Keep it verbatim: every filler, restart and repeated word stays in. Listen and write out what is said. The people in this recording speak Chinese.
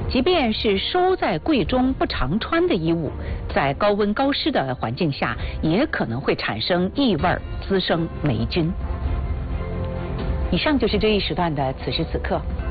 即便是收在柜中不常穿的衣物，在高温高湿的环境下，也可能会产生异味，滋生霉菌。以上就是这一时段的此时此刻。